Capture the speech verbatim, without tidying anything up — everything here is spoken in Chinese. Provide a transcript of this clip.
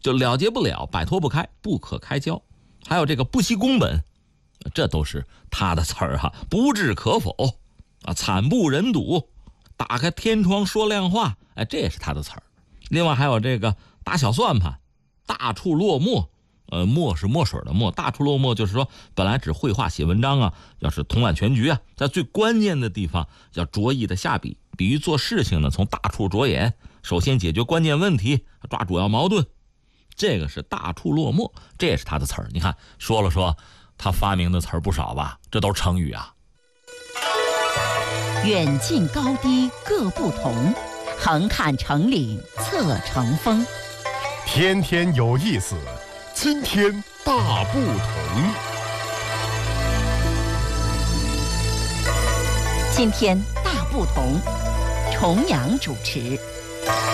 就了结不了，摆脱不开，不可开交。还有这个不惜工本，这都是他的词儿哈，不置可否啊，惨不忍睹，打开天窗说亮话，哎，这也是他的词儿。另外还有这个打小算盘，大处落墨，呃，墨是墨水的墨，大处落墨就是说，本来只绘画写文章啊，要是统揽全局啊，在最关键的地方要着意的下笔，比喻做事情呢，从大处着眼，首先解决关键问题，抓主要矛盾，这个是大处落墨，这也是他的词儿。你看说了说，他发明的词儿不少吧？这都是成语啊。 远近高低各不同，横看成岭侧成峰。 天天有意思，今天大不同。 今天大不同，重阳主持。